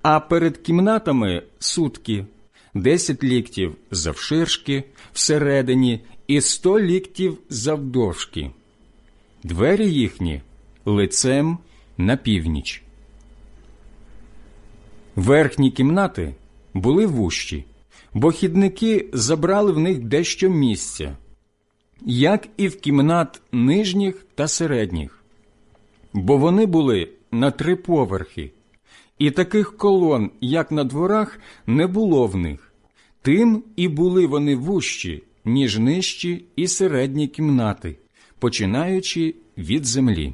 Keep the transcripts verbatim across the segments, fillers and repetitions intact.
а перед кімнатами сутки, десять ліктів завширшки всередині і сто ліктів завдовжки. Двері їхні лицем на північ. Верхні кімнати були вужчі, бо хідники забрали в них дещо місця, як і в кімнат нижніх та середніх, бо вони були на три поверхи, і таких колон, як на дворах, не було в них. Тим і були вони вужчі, ніж нижчі і середні кімнати, починаючи від землі.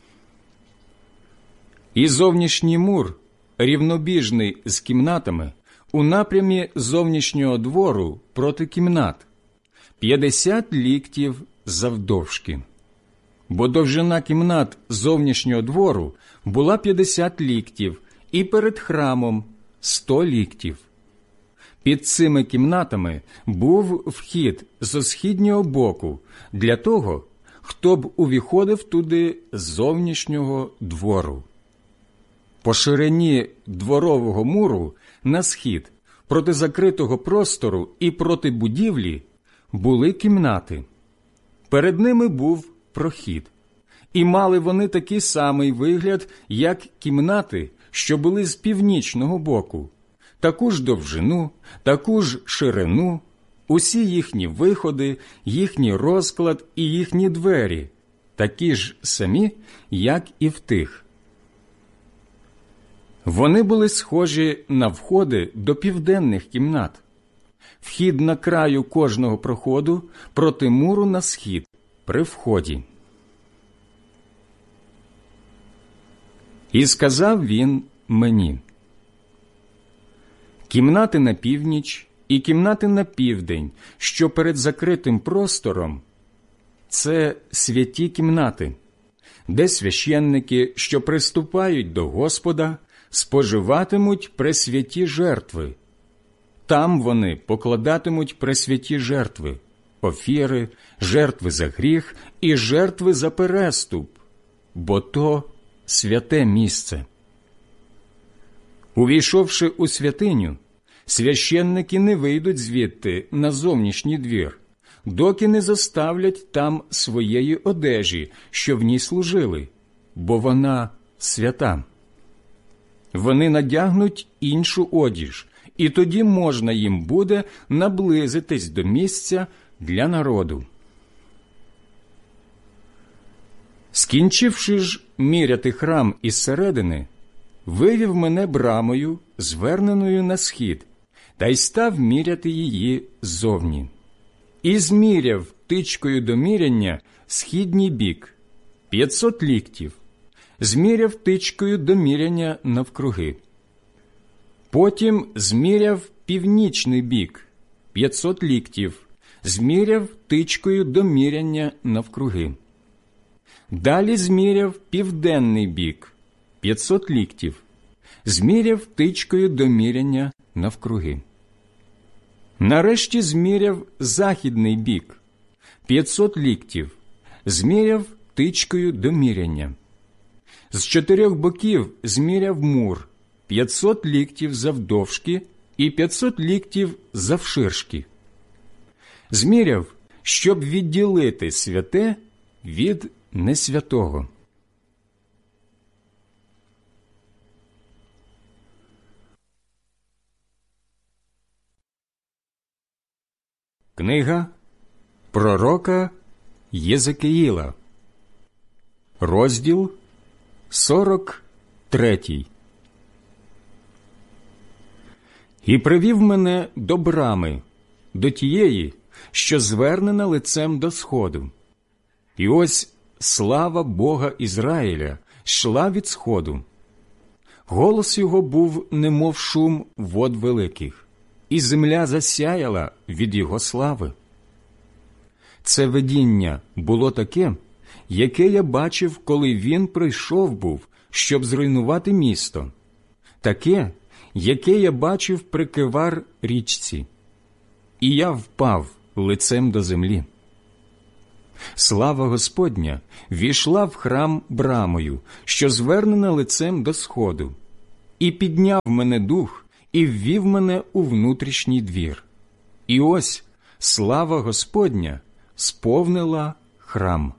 І зовнішній мур, рівнобіжний з кімнатами, у напрямі зовнішнього двору проти кімнат, п'ятдесят ліктів завдовжки. Бо довжина кімнат зовнішнього двору була п'ятдесят ліктів, і перед храмом сто ліктів. Під цими кімнатами був вхід зо східнього боку для того, хто б увіходив туди з зовнішнього двору. По ширині дворового муру на схід, проти закритого простору і проти будівлі, були кімнати. Перед ними був прохід. І мали вони такий самий вигляд, як кімнати, що були з північного боку, таку ж довжину, таку ж ширину, усі їхні виходи, їхній розклад і їхні двері, такі ж самі, як і в тих. Вони були схожі на входи до південних кімнат. Вхід на краю кожного проходу проти муру на схід при вході. І сказав він мені: кімнати на північ і кімнати на південь, що перед закритим простором, це святі кімнати, де священники, що приступають до Господа, споживатимуть пресвяті жертви. Там вони покладатимуть пресвяті жертви, офіри, жертви за гріх і жертви за переступ, бо то святе місце. Увійшовши у святиню, священники не вийдуть звідти на зовнішній двір, доки не заставлять там своєї одежі, що в ній служили, бо вона свята. Вони надягнуть іншу одіж, і тоді можна їм буде наблизитись до місця для народу. Скінчивши ж міряти храм із середини, вивів мене брамою, зверненою на схід, та й став міряти її ззовні. І зміряв тичкою до міряння східній бік – п'ятсот ліктів, зміряв тичкою до міряння навкруги. Потім зміряв північний бік – п'ятсот ліктів, зміряв тичкою до міряння навкруги. Далі зміряв південний бік – п'ятсот ліктів, зміряв тичкою до міряння навкруги. Нарешті зміряв західний бік – п'ятсот ліктів, зміряв тичкою до міряння. З чотирьох боків зміряв мур – п'ятсот ліктів завдовжки і п'ятсот ліктів завширшки. Зміряв, щоб відділити святе від несвятого. Книга пророка Єзекіїла, розділ сорок третій. І привів мене до брами, до тієї, що звернена лицем до сходу. І ось слава Бога Ізраїля йшла від сходу. Голос його був немов шум вод великих, і земля засяяла від його слави. Це видіння було таке, яке я бачив, коли він прийшов був, щоб зруйнувати місто, таке, яке я бачив при Кевар річці. І я впав лицем до землі. Слава Господня ввійшла в храм брамою, що звернена лицем до сходу, і підняв мене дух, і ввів мене у внутрішній двір. І ось слава Господня сповнила храм.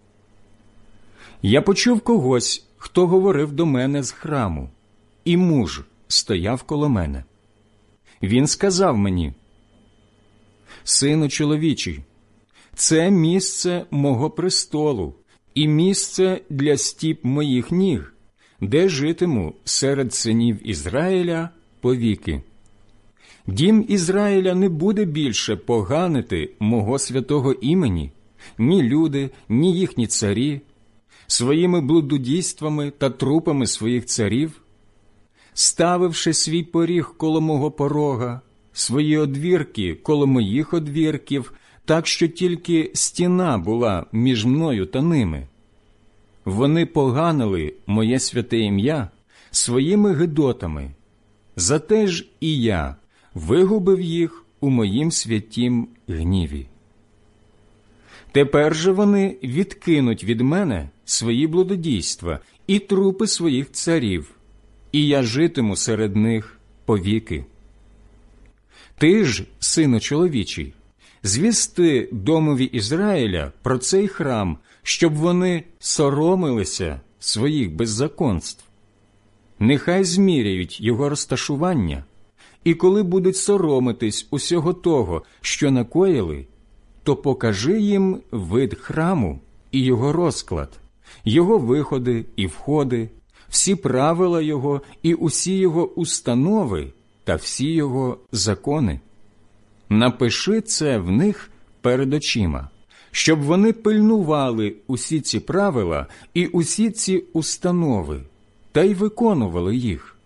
Я почув когось, хто говорив до мене з храму, і муж стояв коло мене. Він сказав мені: «Сину чоловічий, це місце мого престолу і місце для стіп моїх ніг, де житиму серед синів Ізраїля повіки. Дім Ізраїля не буде більше поганити мого святого імені, ні люди, ні їхні царі, своїми блудодійствами та трупами своїх царів, ставивши свій поріг коло мого порога, свої одвірки коло моїх одвірків, так що тільки стіна була між мною та ними. Вони поганили моє святе ім'я своїми гидотами, зате ж і я вигубив їх у моїм святім гніві. Тепер же вони відкинуть від мене свої блудодійства і трупи своїх царів, і я житиму серед них повіки. Ти ж, сину чоловічий, звісти домові Ізраїля про цей храм, щоб вони соромилися своїх беззаконств. Нехай зміряють його розташування, і коли будуть соромитись усього того, що накоїли, то покажи їм вид храму і його розклад, його виходи і входи, всі правила його і усі його установи та всі його закони. Напиши це в них перед очима, щоб вони пильнували усі ці правила і усі ці установи, та й виконували їх.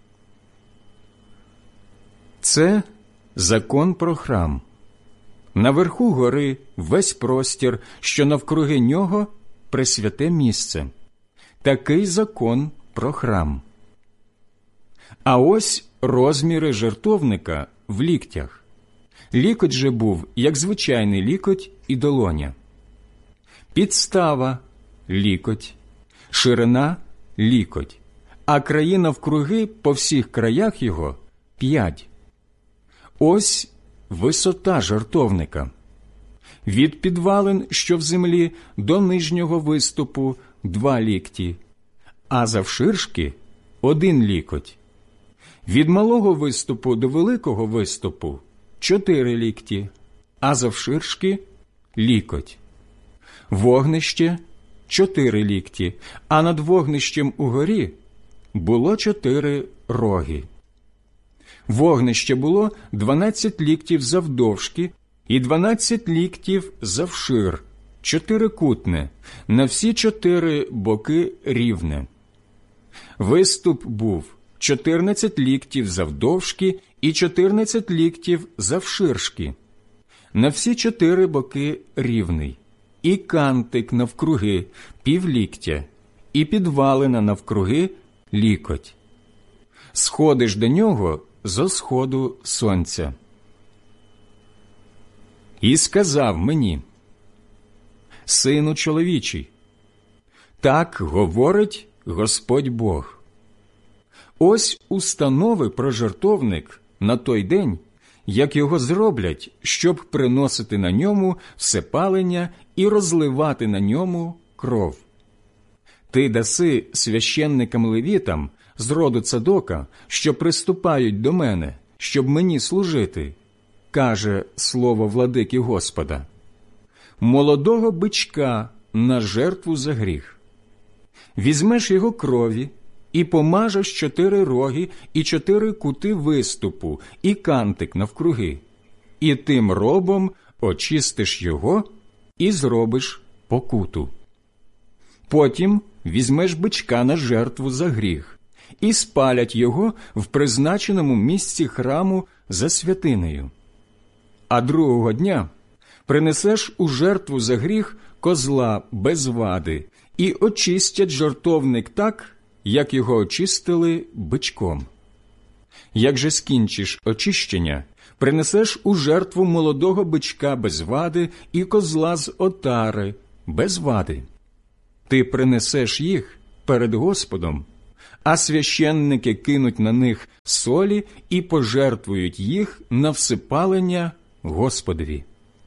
Це закон про храм. Наверху гори весь простір, що навкруги нього – пресвяте місце. Такий закон про храм. А ось розміри жертовника в ліктях. Лікоть же був, як звичайний лікоть і долоня. Підстава – лікоть, ширина – лікоть, а краї навкруги по всіх краях його – п'ять. Ось висота жертовника. Від підвалин, що в землі, до нижнього виступу – два лікті, а завширшки – один лікоть. Від малого виступу до великого виступу – чотири лікті, а завширшки – лікоть. Вогнище – чотири лікті, а над вогнищем угорі було чотири роги. Вогнище було дванадцять ліктів завдовжки і дванадцять ліктів завшир, чотирикутне, на всі чотири боки рівне. Виступ був чотирнадцять ліктів завдовжки і чотирнадцять ліктів завширшки, на всі чотири боки рівний, і кантик навкруги півліктя, і підвалина навкруги лікоть. Сходи ж до нього зо сходу сонця. І сказав мені: «Сину чоловічий, так говорить Господь Бог. Ось установи про жертовник на той день, як його зроблять, щоб приносити на ньому всепалення і розливати на ньому кров. Ти даси священникам-левітам з роду Цадока, що приступають до мене, щоб мені служити, каже слово владики Господа, молодого бичка на жертву за гріх. Візьмеш його крові і помажеш чотири роги і чотири кути виступу і кантик навкруги, і тим робом очистиш його і зробиш покуту. Потім візьмеш бичка на жертву за гріх і спалять його в призначеному місці храму за святинею. А другого дня принесеш у жертву за гріх козла без вади і очистять жертовник так, як його очистили бичком. Як же скінчиш очищення, принесеш у жертву молодого бичка без вади і козла з отари без вади. Ти принесеш їх перед Господом, а священники кинуть на них солі і пожертвують їх на всипалення Господові.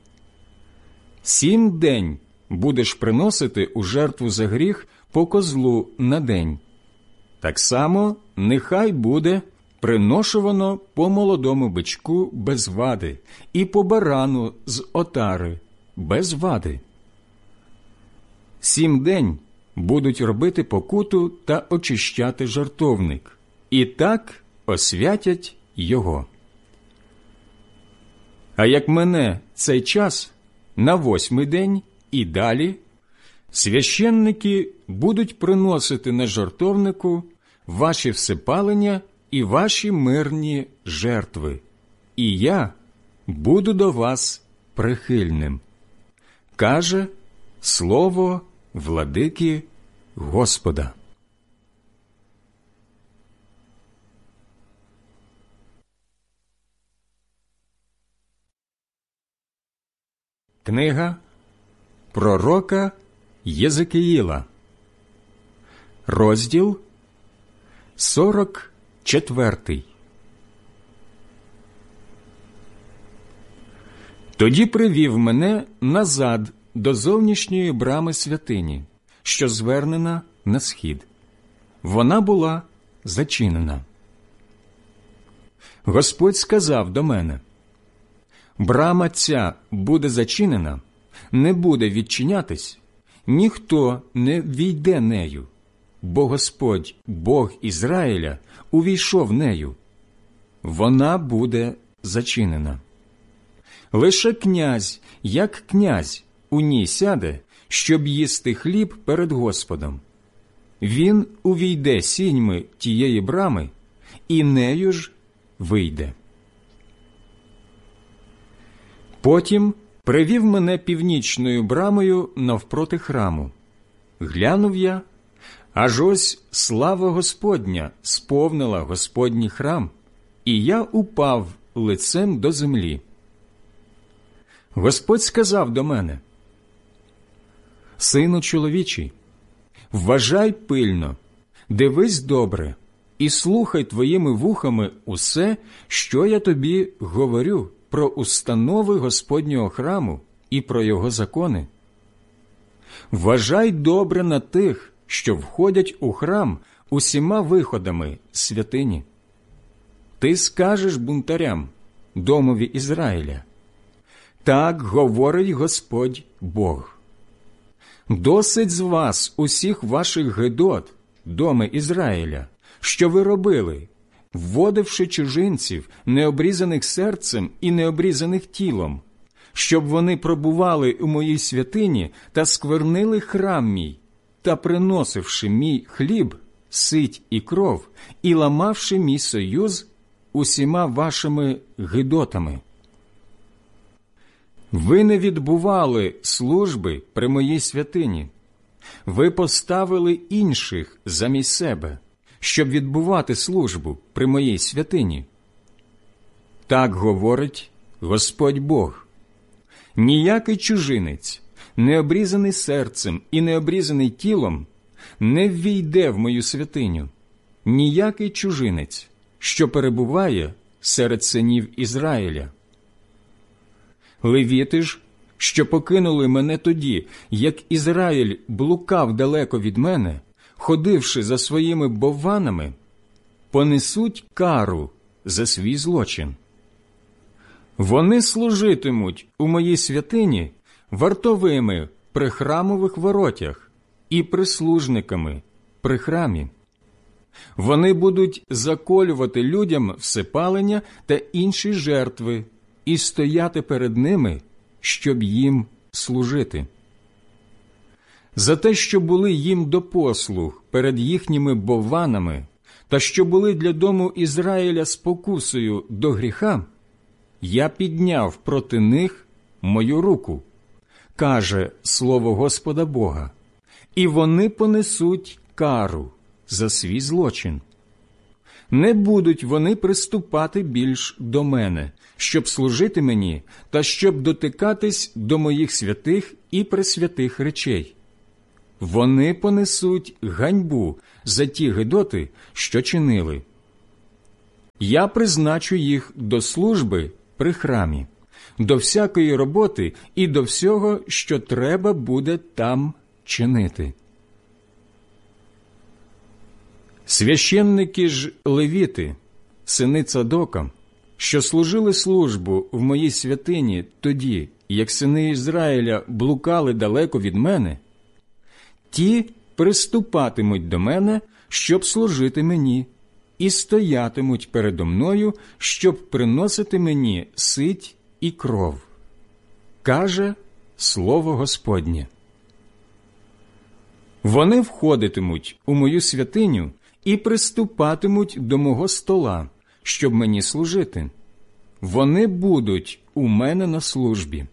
Сім день будеш приносити у жертву за гріх по козлу на день. Так само нехай буде приношувано по молодому бичку без вади і по барану з отари без вади. Сім день будуть робити покуту та очищати жертовник, і так освятять його. А як мине цей час, на восьмий день і далі, священники будуть приносити на жертовнику ваші всипалення і ваші мирні жертви, і я буду до вас прихильним, каже слово владики Господа. Книга пророка Єзекіїла, розділ сорок четвертий. Тоді привів мене назад до зовнішньої брами святині, що звернена на схід. Вона була зачинена. Господь сказав до мене: «Брама ця буде зачинена, не буде відчинятись, ніхто не війде нею, бо Господь, Бог Ізраїля, увійшов нею. Вона буде зачинена. Лише князь, як князь, у ній сяде, щоб їсти хліб перед Господом. Він увійде сіньми тієї брами, і нею ж вийде». Потім привів мене північною брамою навпроти храму. Глянув я, аж ось слава Господня сповнила Господній храм, і я упав лицем до землі. Господь сказав до мене: «Сину чоловічий, вважай пильно, дивись добре і слухай твоїми вухами усе, що я тобі говорю про установи Господнього храму і про його закони. Вважай добре на тих, що входять у храм усіма виходами святині. Ти скажеш бунтарям, домові Ізраїля: так говорить Господь Бог. Досить з вас усіх ваших гидот, доми Ізраїля, що ви робили, вводивши чужинців, необрізаних серцем і необрізаних тілом, щоб вони пробували у моїй святині та сквернили храм мій, та приносивши мій хліб, сить і кров, і ламавши мій союз усіма вашими гидотами. Ви не відбували служби при моїй святині. Ви поставили інших замість себе, щоб відбувати службу при моїй святині. Так говорить Господь Бог: ніякий чужинець, не обрізаний серцем і не обрізаний тілом, не ввійде в мою святиню, ніякий чужинець, що перебуває серед синів Ізраїля. Левіти ж, що покинули мене тоді, як Ізраїль блукав далеко від мене, ходивши за своїми бовванами, понесуть кару за свій злочин. Вони служитимуть у моїй святині вартовими при храмових воротях і прислужниками при храмі. Вони будуть заколювати людям всипалення та інші жертви і стояти перед ними, щоб їм служити. За те, що були їм до послуг перед їхніми бовванами, та що були для дому Ізраїля спокусою до гріха, я підняв проти них мою руку, каже слово Господа Бога, і вони понесуть кару за свій злочин. Не будуть вони приступати більш до мене, щоб служити мені та щоб дотикатись до моїх святих і пресвятих речей. вони понесуть ганьбу за ті гидоти, що чинили. Я призначу їх до служби при храмі, до всякої роботи і до всього, що треба буде там чинити. Священники ж левіти, сини Цадока, що служили службу в моїй святині тоді, як сини Ізраїля блукали далеко від мене, ті приступатимуть до мене, щоб служити мені, і стоятимуть передо мною, щоб приносити мені сить і кров. Каже слово Господнє. Вони входитимуть у мою святиню і приступатимуть до мого стола, щоб мені служити. Вони будуть у мене на службі.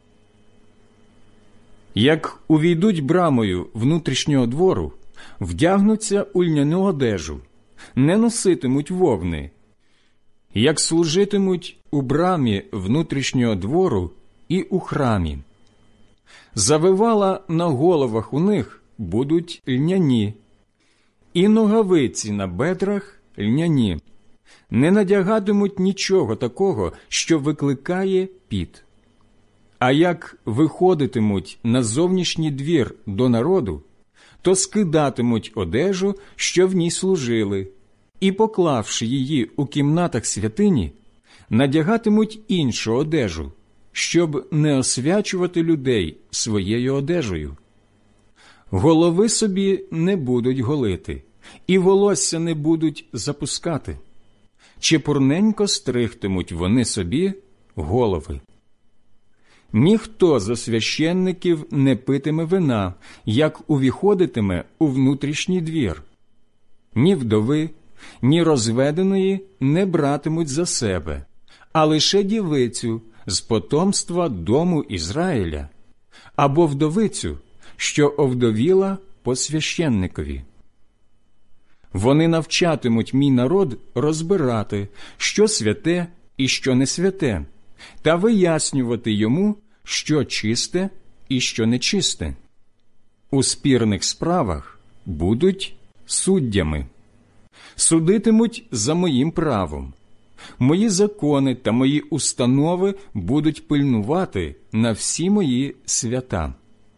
Як увійдуть брамою внутрішнього двору, вдягнуться у льняну одежу, не носитимуть вовни. Як служитимуть у брамі внутрішнього двору і у храмі. Завивала на головах у них будуть льняні, і ногавиці на бедрах льняні. Не надягатимуть нічого такого, що викликає піт. А як виходитимуть на зовнішній двір до народу, то скидатимуть одежу, що в ній служили, і, поклавши її у кімнатах святині, надягатимуть іншу одежу, щоб не освячувати людей своєю одежею. Голови собі не будуть голити, і волосся не будуть запускати. Чепурненько стригтимуть вони собі голови. Ніхто зо священників не питиме вина, як увіходитиме у внутрішній двір. Ні вдови, ні розведеної не братимуть за себе, а лише дівицю з потомства дому Ізраїля, або вдовицю, що овдовіла по священникові. Вони навчатимуть мій народ розбирати, що святе і що не святе, та вияснювати йому, що чисте і що нечисте. У спірних справах будуть суддями. Судитимуть за моїм правом. Мої закони та мої установи будуть пильнувати на всі мої свята.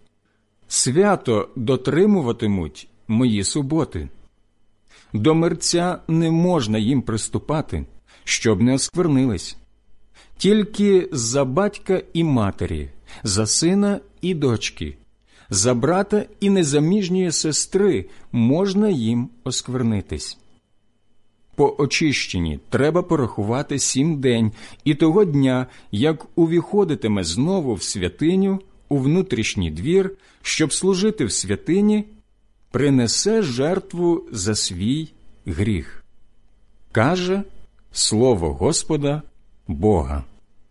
Свято дотримуватимуть мої суботи. До мерця не можна їм приступати, щоб не осквернились. Тільки за батька і матері, за сина і дочки, за брата і незаміжньої сестри можна їм осквернитись. По очищенні треба порахувати сім день, і того дня, як увіходитиме знову в святиню, у внутрішній двір, щоб служити в святині, принесе жертву за свій гріх. Каже слово Господа Бога.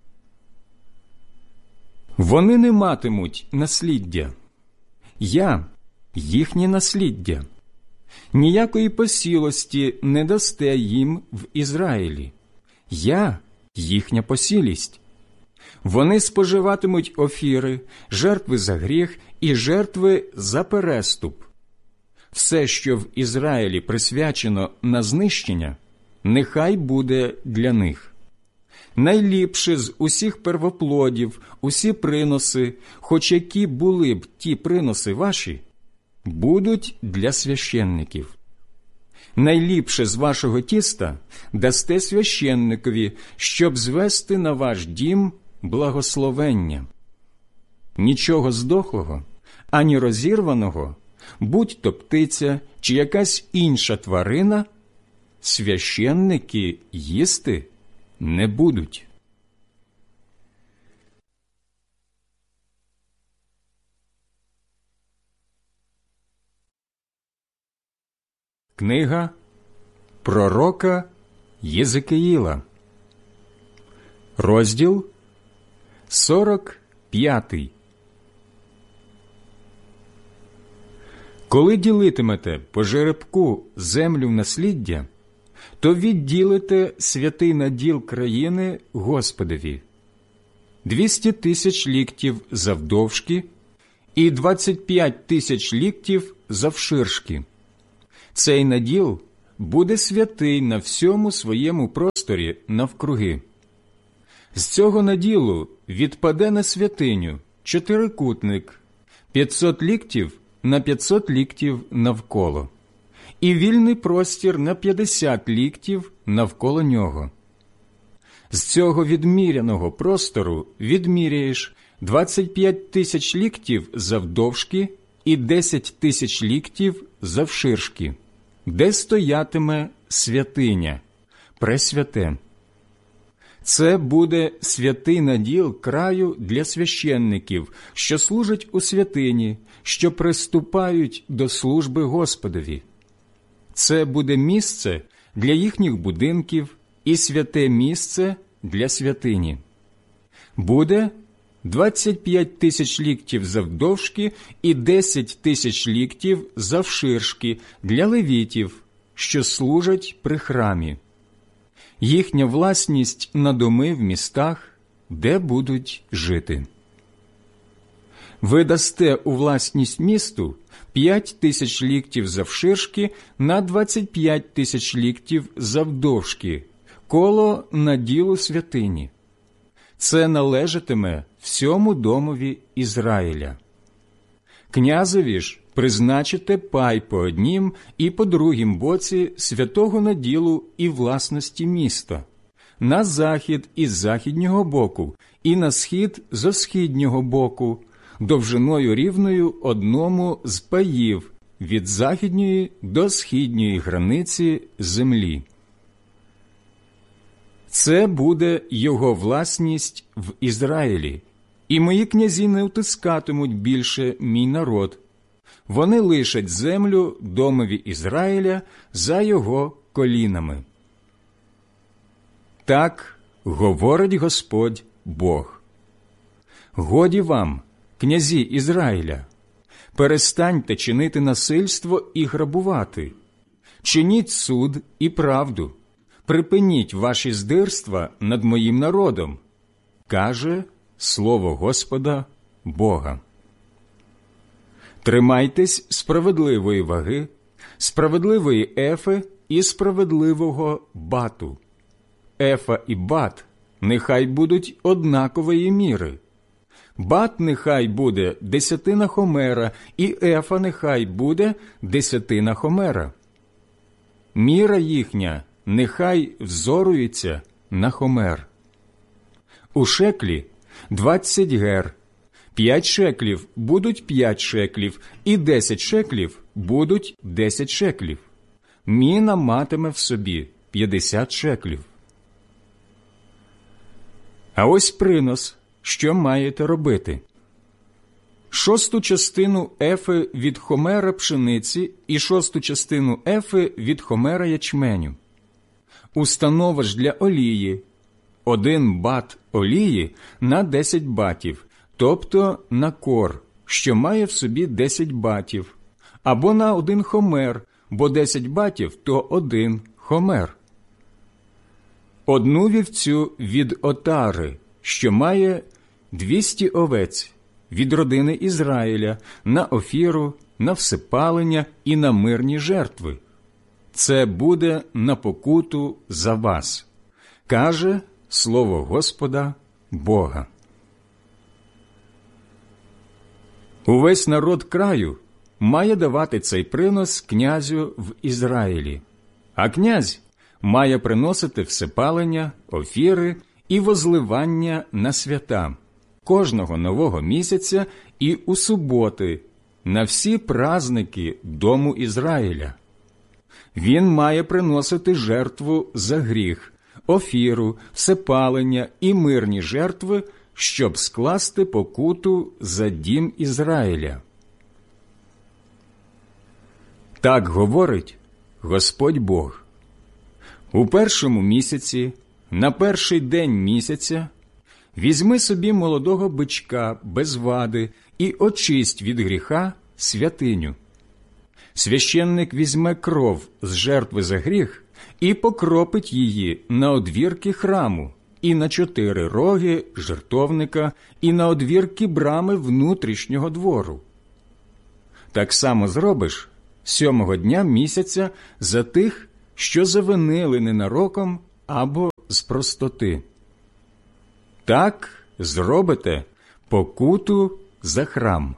Вони не матимуть насліддя. Я – їхнє насліддя. Ніякої посілості не дасте їм в Ізраїлі. Я – їхня посілість. Вони споживатимуть офіри, жертви за гріх і жертви за переступ. Все, що в Ізраїлі присвячено на знищення, нехай буде для них. Найліпше з усіх первоплодів, усі приноси, хоч які були б ті приноси ваші, будуть для священників. Найліпше з вашого тіста дасте священникові, щоб звести на ваш дім благословення. Нічого здохлого, ані розірваного, будь-то птиця чи якась інша тварина, священники їсти не будуть. Книга пророка Єзекиїла, розділ сорок п'ятий. Коли ділитимете по жеребку землю в насліддя, то відділите святий наділ країни Господові. Двісті тисяч ліктів завдовжки і двадцять п'ять тисяч ліктів завширшки. Цей наділ буде святий на всьому своєму просторі навкруги. З цього наділу відпаде на святиню чотирикутник, п'ятсот ліктів на п'ятсот ліктів навколо, і вільний простір на п'ятдесят ліктів навколо нього. З цього відміряного простору відміряєш двадцять п'ять тисяч ліктів завдовжки і десять тисяч ліктів завширшки, де стоятиме святиня, пресвяте. Це буде святий наділ краю для священників, що служать у святині, що приступають до служби Господові. Це буде місце для їхніх будинків і святе місце для святині. Буде двадцять п'ять тисяч ліктів завдовжки і десять тисяч ліктів завширшки для левітів, що служать при храмі. Їхня власність на доми в містах, де будуть жити. Ви дасте у власність місту п'ять тисяч ліктів завширшки на двадцять п'ять тисяч ліктів завдовжки, коло наділу святині. Це належатиме всьому домові Ізраїля. Князеві ж призначите пай по однім і по другім боці святого наділу і власності міста, на захід із західнього боку і на схід зо східнього боку, довжиною рівною одному з паїв від західньої до східньої границі землі. Це буде його власність в Ізраїлі, і мої князі не утискатимуть більше мій народ. Вони лишать землю домові Ізраїля за його колінами. Так говорить Господь Бог. Годі вам, князі Ізраїля, перестаньте чинити насильство і грабувати, чиніть суд і правду, припиніть ваші здирства над моїм народом, каже слово Господа Бога. Тримайтесь справедливої ваги, справедливої ефи і справедливого бату. Ефа і бат нехай будуть однакової міри. Бат нехай буде десятина хомера, і ефа нехай буде десятина хомера. Міра їхня нехай взорується на хомер. У шеклі двадцять гер, п'ять шеклів будуть п'ять шеклів, і десять шеклів будуть десять шеклів. Міна матиме в собі п'ятдесят шеклів. А ось принос, що маєте робити. Шосту частину ефи від хомера пшениці і шосту частину ефи від хомера ячменю. Установа ж для олії. Один бат олії на десять батів, тобто на кор, що має в собі десять батів, або на один хомер, бо десять батів – то один хомер. Одну вівцю від отари, що має двісті овець, від родини Ізраїля, на офіру, на всепалення і на мирні жертви. Це буде на покуту за вас, каже слово Господа Бога. Увесь народ краю має давати цей принос князю в Ізраїлі, а князь має приносити всепалення, офіри і возливання на свята, кожного нового місяця і у суботи, на всі праздники дому Ізраїля. Він має приносити жертву за гріх, офіру, всепалення і мирні жертви, щоб скласти покуту за дім Ізраїля. Так говорить Господь Бог. У першому місяці, на перший день місяця, візьми собі молодого бичка без вади і очисть від гріха святиню. Священник візьме кров з жертви за гріх і покропить її на одвірки храму, і на чотири роги жертовника, і на одвірки брами внутрішнього двору, так само зробиш сьомого дня місяця за тих, що завинили ненароком або з простоти. Так зробите покуту за храм.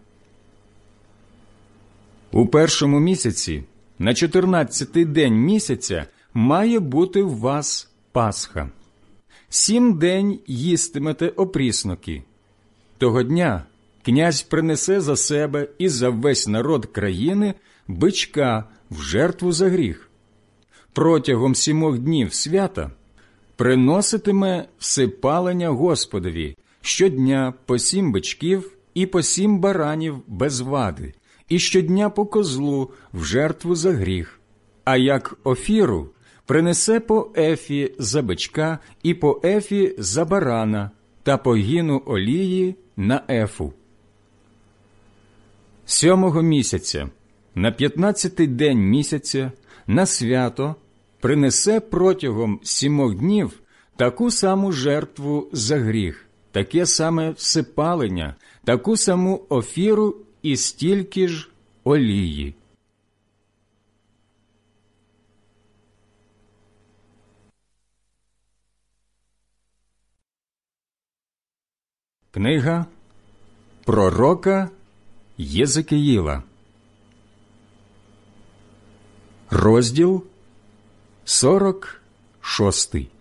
У першому місяці, на чотирнадцятий день місяця, має бути в вас Пасха. Сім день їстимете опрісноки. Того дня князь принесе за себе і за весь народ країни бичка в жертву за гріх. Протягом сімох днів свята приноситиме всипалення Господові щодня по сім бичків і по сім баранів без вади, і щодня по козлу в жертву за гріх, а як офіру принесе по ефі за бичка і по ефі за барана та по гіну олії на ефу. Сьомого місяця, на п'ятнадцятий день місяця, на свято принесе протягом сімох днів таку саму жертву за гріх, таке саме всипалення, таку саму офіру і стільки ж олії. Книга пророка Єзекіїла, розділ сорок шостий.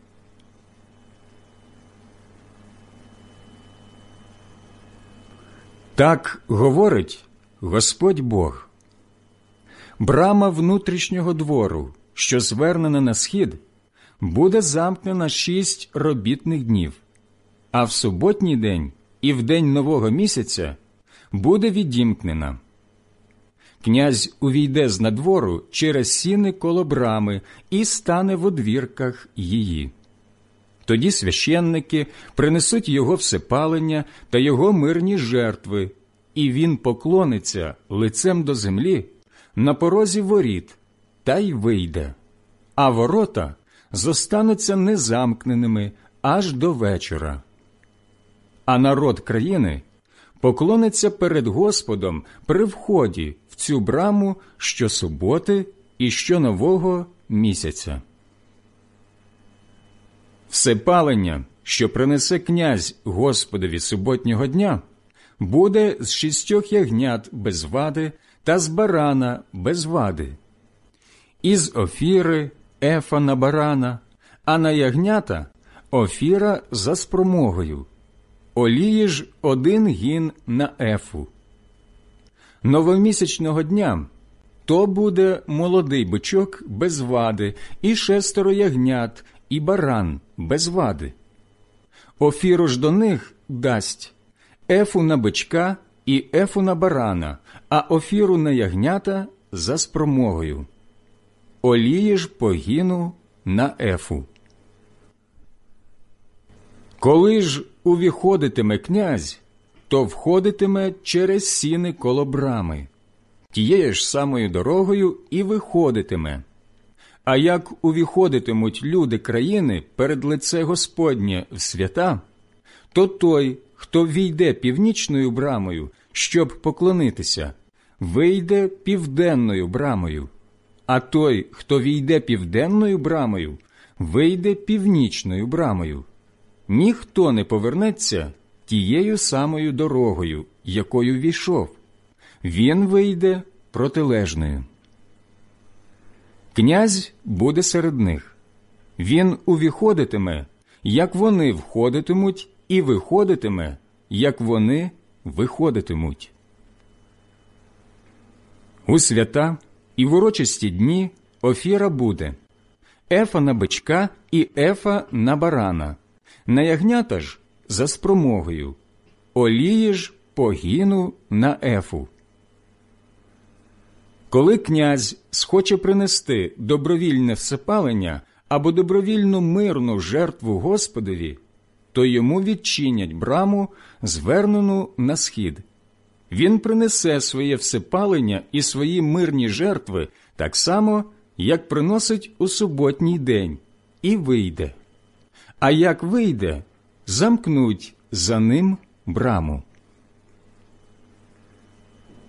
Так говорить Господь Бог. Брама внутрішнього двору, що звернена на схід, буде замкнена шість робітних днів, а в суботній день і в день нового місяця буде відімкнена. Князь увійде з надвору через сіни коло брами і стане в одвірках її. Тоді священники принесуть його всипалення та його мирні жертви, і він поклониться лицем до землі на порозі воріт та й вийде, а ворота зостануться незамкненими аж до вечора. А народ країни поклониться перед Господом при вході в цю браму щосуботи і щонового місяця. Всипалення, що принесе князь Господові суботнього дня, буде з шістьох ягнят без вади та з барана без вади. Із офіри ефа на барана, а на ягнята офіра за спромогою. Олії ж один гін на ефу. Новомісячного дня то буде молодий бичок без вади, і шестеро ягнят, і баран без вади. Офіру ж до них дасть ефу на бичка і ефу на барана, а офіру на ягнята за спромогою. Олії ж по гіну на ефу. Коли ж увіходитиме князь, то входитиме через сіни коло брами, тією ж самою дорогою і виходитиме. А як увіходитимуть люди країни перед лице Господнє в свята, то той, хто війде північною брамою, щоб поклонитися, вийде південною брамою, а той, хто війде південною брамою, вийде північною брамою. Ніхто не повернеться тією самою дорогою, якою війшов. Він вийде протилежною. Князь буде серед них. Він увіходитиме, як вони входитимуть, і виходитиме, як вони виходитимуть. У свята і в урочисті дні офіра буде ефа на бичка і ефа на барана, на ягнята ж за спромогою, олії ж по гіну на ефу. Коли князь схоче принести добровільне всипалення або добровільну мирну жертву Господові, то йому відчинять браму, звернену на схід. Він принесе своє всипалення і свої мирні жертви так само, як приносить у суботній день, і вийде. А як вийде, замкнуть за ним браму.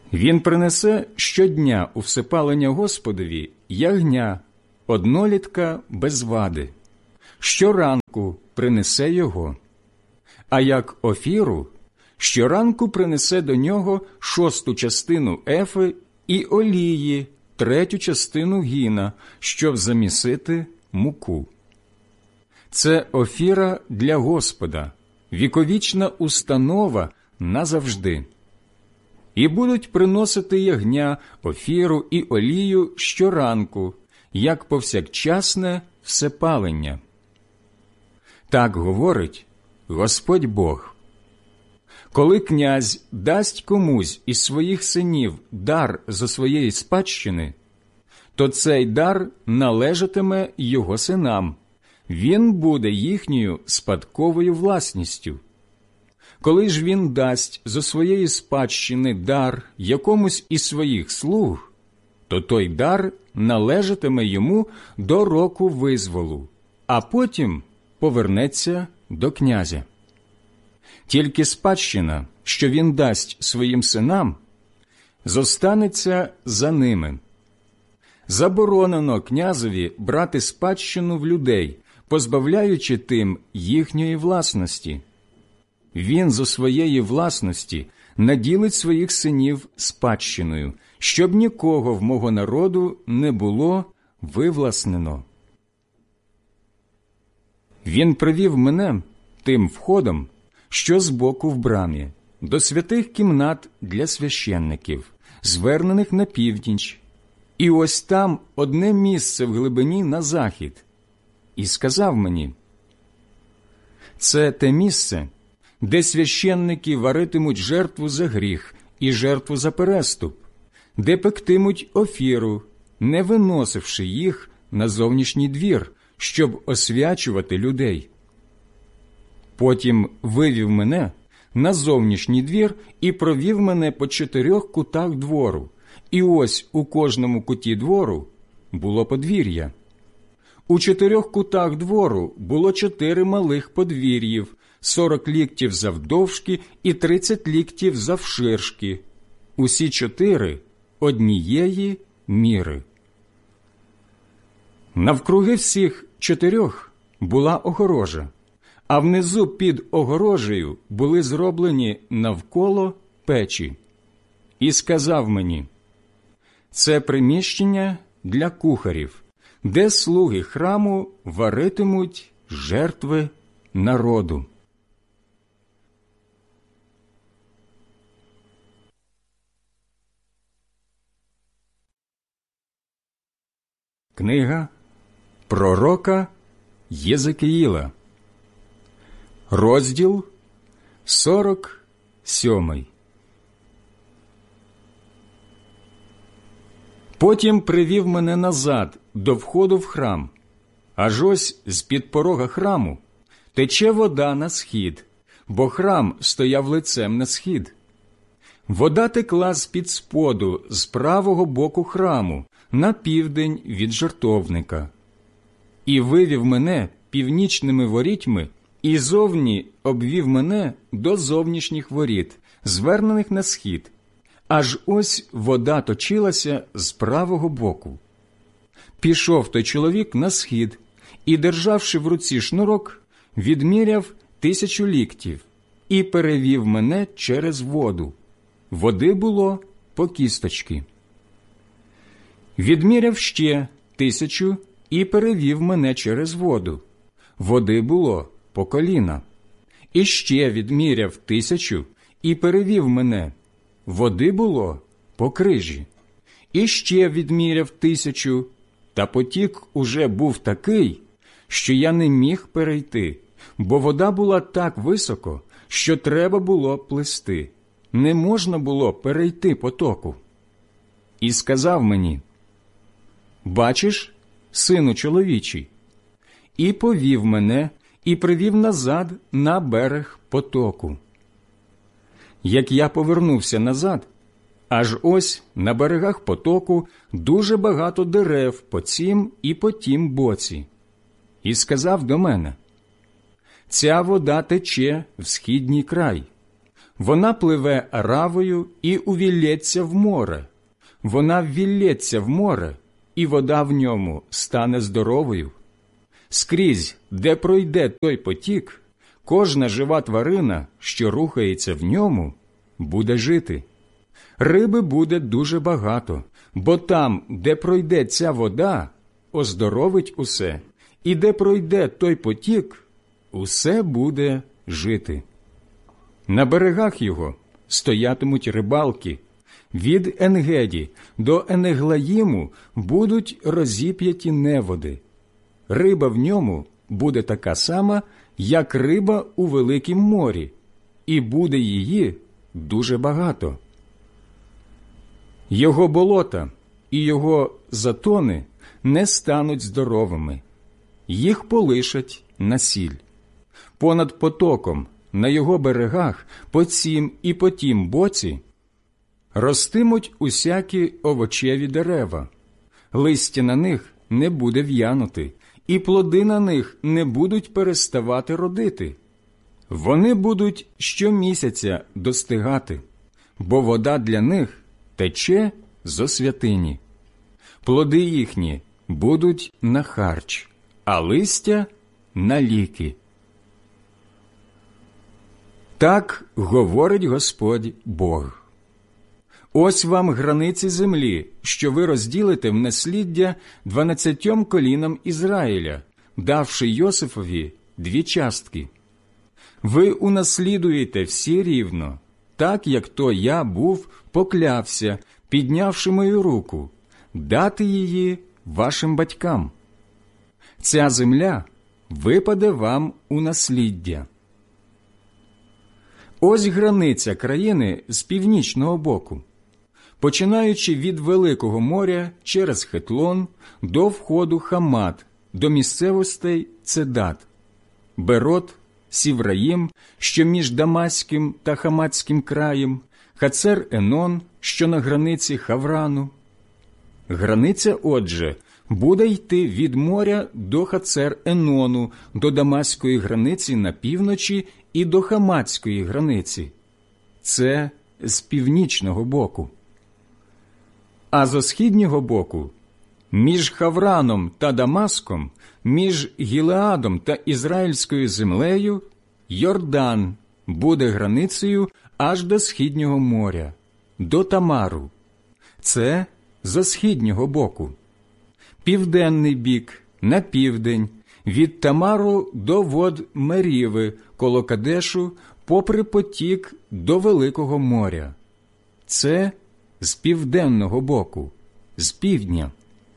Він принесе щодня у всепалення Господові ягня, однолітка без вади. Щоранку принесе його. А як офіру, щоранку принесе до нього шосту частину ефи і олії, третю частину гіна, щоб замісити муку. Це офіра для Господа, віковічна установа назавжди. І будуть приносити ягня, офіру і олію щоранку, як повсякчасне всепалення. Так говорить Господь Бог. Коли князь дасть комусь із своїх синів дар зо своєї спадщини, то цей дар належатиме його синам, він буде їхньою спадковою власністю. Коли ж він дасть зо своєї спадщини дар якомусь із своїх слуг, то той дар належатиме йому до року визволу, а потім повернеться до князя. Тільки спадщина, що він дасть своїм синам, зостанеться за ними. Заборонено князеві брати спадщину в людей, позбавляючи тим їхньої власності. Він зо своєї власності наділить своїх синів спадщиною, щоб нікого в мого народу не було вивласнено. Він привів мене тим входом, що збоку в брамі, до святих кімнат для священників, звернених на північ, і ось там одне місце в глибині на захід. І сказав мені: це те місце, де священники варитимуть жертву за гріх і жертву за переступ, де пектимуть офіру, не виносивши їх на зовнішній двір, щоб освячувати людей. Потім вивів мене на зовнішній двір і провів мене по чотирьох кутах двору, і ось у кожному куті двору було подвір'я. У чотирьох кутах двору було чотири малих подвір'їв, сорок ліктів завдовжки і тридцять ліктів завширшки, усі чотири однієї міри. Навкруги всіх чотирьох була огорожа, а внизу під огорожею були зроблені навколо печі. І сказав мені: це приміщення для кухарів, де слуги храму варитимуть жертви народу. Книга пророка Єзекіїла, розділ сорок сьомий. Потім привів мене назад до входу в храм, аж ось з-під порога храму тече вода на схід, бо храм стояв лицем на схід. Вода текла з-під споду, з правого боку храму, на південь від жертовника. І вивів мене північними ворітьми, і зовні обвів мене до зовнішніх воріт, звернених на схід, аж ось вода точилася з правого боку. Пішов той чоловік на схід і, державши в руці шнурок, відміряв тисячу ліктів і перевів мене через воду. Води було по кісточки. Відміряв ще тисячу і перевів мене через воду. Води було по коліна. І ще відміряв тисячу і перевів мене. Води було по крижі. І ще відміряв тисячу, та потік уже був такий, що я не міг перейти, бо вода була так високо, що треба було плисти. Не можна було перейти потоку. І сказав мені: бачиш, сину чоловічий? І повів мене, і привів назад на берег потоку. Як я повернувся назад, аж ось на берегах потоку дуже багато дерев по цім і по тім боці. І сказав до мене: ця вода тече в східній край. Вона пливе Аравою і увілється в море. Вона ввілється в море, і вода в ньому стане здоровою. Скрізь, де пройде той потік, кожна жива тварина, що рухається в ньому, буде жити. Риби буде дуже багато, бо там, де пройде ця вода, оздоровить усе, і де пройде той потік, усе буде жити. На берегах його стоятимуть рибалки. Від Енгеді до Енеглаїму будуть розіп'яті неводи. Риба в ньому буде така сама, як риба у великім морі, і буде її дуже багато. Його болота і його затони не стануть здоровими. Їх полишать на сіль. Понад потоком, на його берегах, по цім і по тім боці, ростимуть усякі овочеві дерева. Листя на них не буде в'янути, і плоди на них не будуть переставати родити. Вони будуть щомісяця достигати, бо вода для них тече зо святині. Плоди їхні будуть на харч, а листя – на ліки. Так говорить Господь Бог. Ось вам границі землі, що ви розділите в насліддя дванадцятьом колінам Ізраїля, давши Йосифові дві частки. Ви унаслідуєте всі рівно, так, як то я був поклявся, піднявши мою руку, дати її вашим батькам. Ця земля випаде вам у насліддя. Ось границя країни з північного боку, починаючи від Великого моря через Хетлон до входу Хамат, до місцевостей Цедат, Берот, Сівраїм, що між Дамаським та Хаматським краєм, Хацер-Енон, що на границі Хаврану. Границя, отже, буде йти від моря до Хацер-Енону, до Дамаської границі на півночі і до Хаматської границі. Це з північного боку. А зо східнього боку, між Хавраном та Дамаском, між Гілеадом та Ізраїльською землею, Йордан буде границею аж до східнього моря, до Тамару. Це зо східнього боку. Південний бік на південь, від Тамару до вод Меріви, коло Кадешу, попри потік до Великого моря. Це з південного боку, з півдня.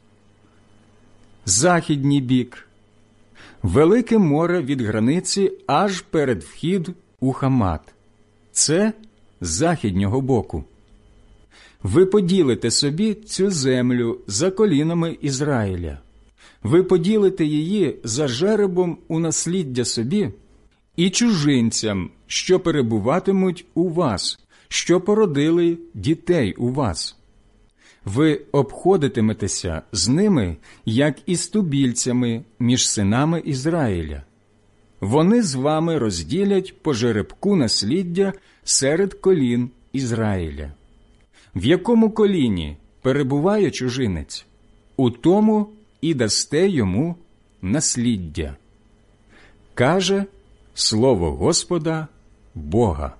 Західній бік. Велике море від границі аж перед вхід у Хамат. Це з західнього боку. Ви поділите собі цю землю за колінами Ізраїля. Ви поділите її за жеребом у насліддя собі і чужинцям, що перебуватимуть у вас, що породили дітей у вас. Ви обходитиметеся з ними, як із тубільцями між синами Ізраїля. Вони з вами розділять по жеребку насліддя серед колін Ізраїля. В якому коліні перебуває чужинець, у тому і дасте йому насліддя. Каже слово Господа Бога.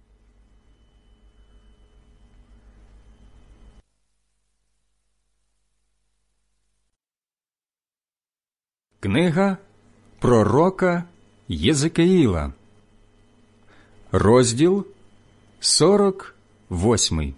Книга пророка Єзекіїла, розділ сорок восьмий.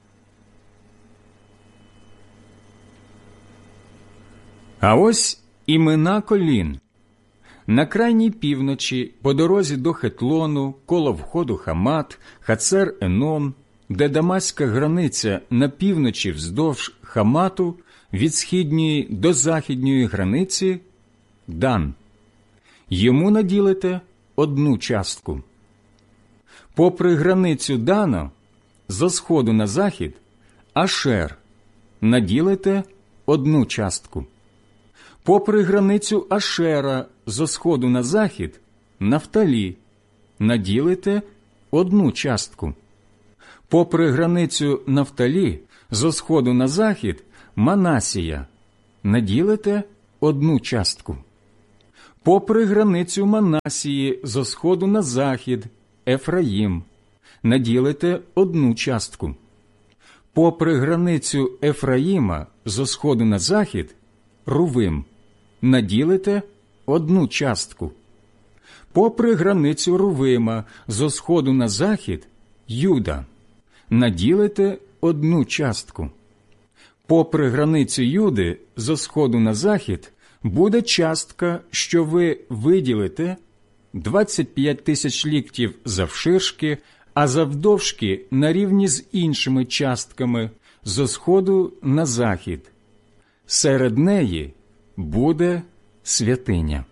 А ось імена колін. На крайній півночі, по дорозі до Хетлону, коло входу Хамат, Хацер-Енон, де Дамаська границя на півночі вздовж Хамату, від східньої до західньої границі – Дан. Йому наділите одну частку. Попри границю Дана, зо сходу на захід – Ашер. Наділите одну частку. Попри границю Ашера зо сходу на захід – Нафталі. Наділите одну частку. Попри границю Нафталі, зо сходу на захід – Манасія, наділите одну частку. Попри границю Манасії, зо сходу на захід – Ефраїм, наділите одну частку. Попри границю Ефраїма, зо сходу на захід – Рувим, наділите одну частку. Попри границю Рувима, зо сходу на захід – Юда, наділите одну частку. Попри границю Юди, зо сходу на захід, буде частка, що ви виділите двадцять п'ять тисяч ліктів завширшки, а завдовжки на рівні з іншими частками зо сходу на захід. Серед неї буде святиня.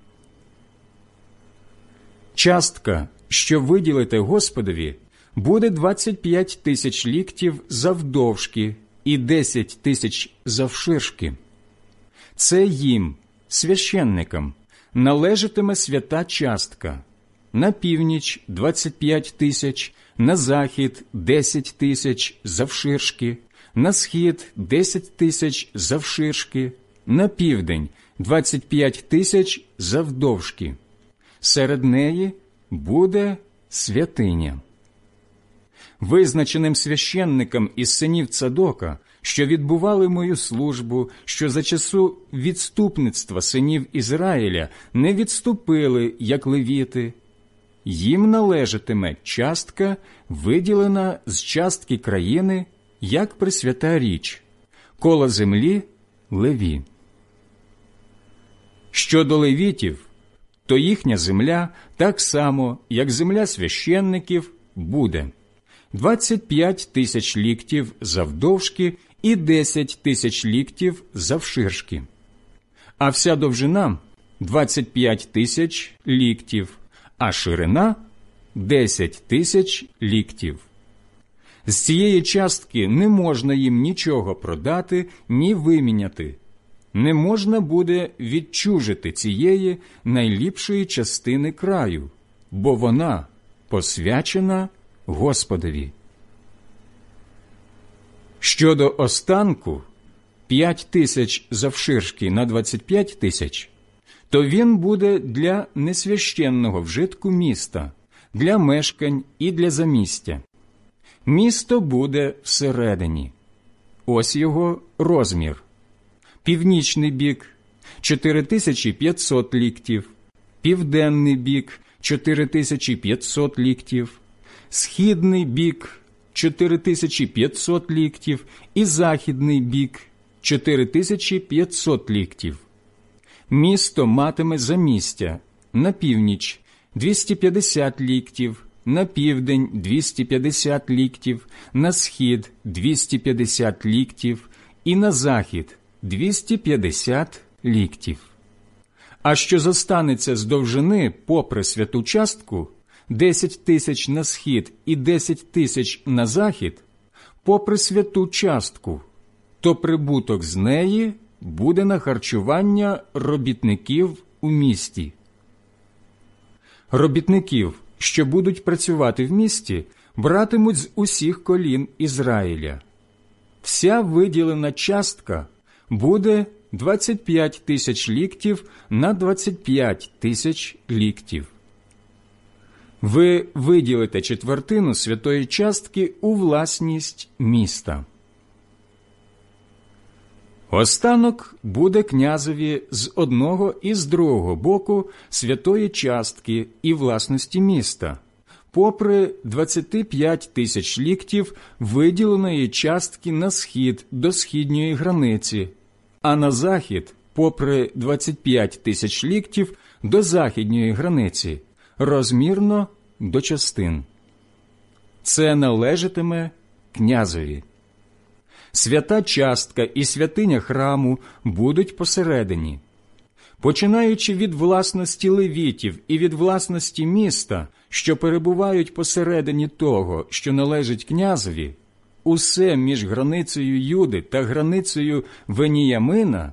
Частка, що виділите Господові, буде двадцять п'ять тисяч ліктів завдовжки і десять тисяч завширшки. Це їм, священникам, належатиме свята частка. На північ – двадцять п'ять тисяч, на захід – десять тисяч завширшки, на схід – десять тисяч завширшки, на південь – двадцять п'ять тисяч завдовжки. Серед неї буде святиня. Визначеним священникам із синів Цадока, що відбували мою службу, що за часу відступництва синів Ізраїля не відступили, як левіти, їм належатиме частка, виділена з частки країни, як присвята річ, коло землі – леві. Щодо левітів, то їхня земля, так само, як земля священників, буде двадцять п'ять тисяч ліктів завдовжки і десять тисяч ліктів завширшки. А вся довжина – двадцять п'ять тисяч ліктів, а ширина – десять тисяч ліктів. З цієї частки не можна їм нічого продати, ні виміняти. Не можна буде відчужити цієї найліпшої частини краю, бо вона посвячена Господові. Щодо останку – п'ять тисяч завширшки на двадцять п'ять тисяч, то він буде для несвященного вжитку міста, для мешкань і для замістя. Місто буде всередині. Ось його розмір. Північний бік – чотири тисячі п'ятсот ліктів, південний бік – чотири тисячі п'ятсот ліктів, східний бік – чотири тисячі п'ятсот ліктів і західний бік – чотири тисячі п'ятсот ліктів. Місто матиме замістя на північ – двісті п'ятдесят ліктів, на південь – двісті п'ятдесят ліктів, на схід – двісті п'ятдесят ліктів і на захід – двісті п'ятдесят ліктів. А що зостанеться з довжини попри святу частку – десять тисяч на схід і десять тисяч на захід, попри святу частку, то прибуток з неї буде на харчування робітників у місті. Робітників, що будуть працювати в місті, братимуть з усіх колін Ізраїля. Вся виділена частка буде двадцять п'ять тисяч ліктів на двадцять п'ять тисяч ліктів. Ви виділите четвертину святої частки у власність міста. Останок буде князеві з одного і з другого боку святої частки і власності міста, попри двадцять п'ять тисяч ліктів виділеної частки на схід до східньої границі, а на захід попри двадцять п'ять тисяч ліктів до західньої границі, розмірно до частин. Це належатиме князеві. Свята частка і святиня храму будуть посередині. Починаючи від власності левітів і від власності міста, що перебувають посередині того, що належить князеві, усе між границею Юди та границею Веніямина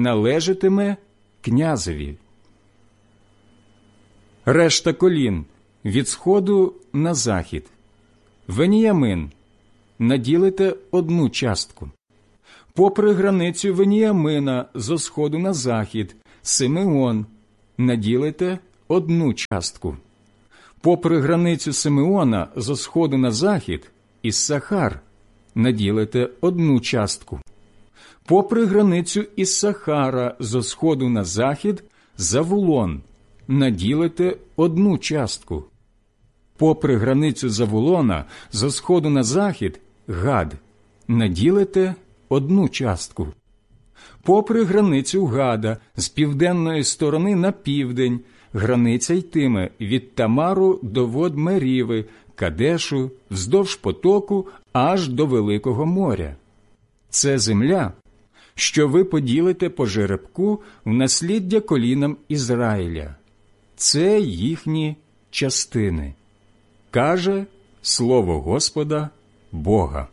належатиме князеві. Решта колін від сходу на захід. Веніямин наділите одну частку. Попри границю Веніямина зо сходу на захід, Симеон наділите одну частку. Попри границю Симеона зо сходу на захід, Іссахар наділите одну частку. Попри границю Іссахара зо сходу на захід, Завулон наділите одну частку. Попри границю Завулона зо сходу на захід, Гад наділите одну частку. Попри границю Гада з південної сторони на південь, границя йтиме від Тамару до вод Меріви, Кадешу, вздовж потоку аж до Великого моря. Це земля, що ви поділите по жеребку в насліддя колінам Ізраїля. Це їхні частини. Каже слово Господа Бога.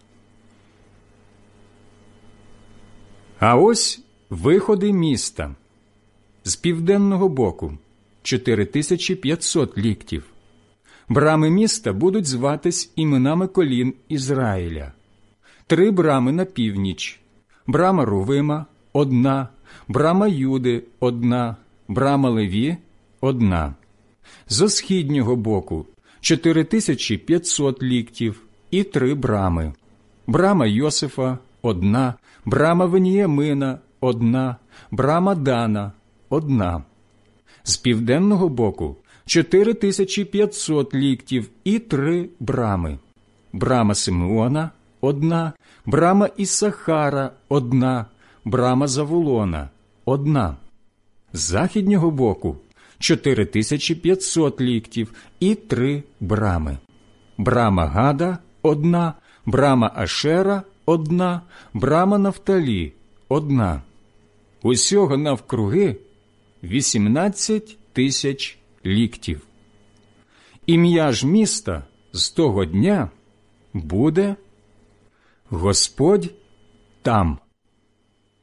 А ось виходи міста. З південного боку – чотири тисячі п'ятсот ліктів. Брами міста будуть зватись іменами колін Ізраїля. Три брами на північ. Брама Рувима – одна, брама Юди – одна, брама Леві – одна. Зо східнього боку – чотири тисячі п'ятсот ліктів і три брами. Брама Йосифа – одна, брама Веніямина – одна, брама Дана – одна. З південного боку – чотири тисячі п'ятсот ліктів і три брами. Брама Симеона – одна, брама Іссахара – одна, брама Завулона – одна. З західнього боку – чотири тисячі п'ятсот ліктів і три брами. Брама Гада – одна, брама Ашера – одна, брама Нафталі – одна. Усього навкруги – вісімнадцять тисяч ліктів. Ім'я ж міста з того дня буде Господь там.